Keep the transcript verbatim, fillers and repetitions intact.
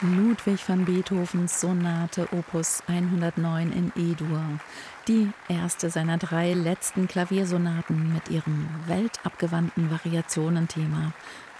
Ludwig van Beethovens Sonate Opus hundertneun in E-Dur. Die erste seiner drei letzten Klaviersonaten mit ihrem weltabgewandten Variationenthema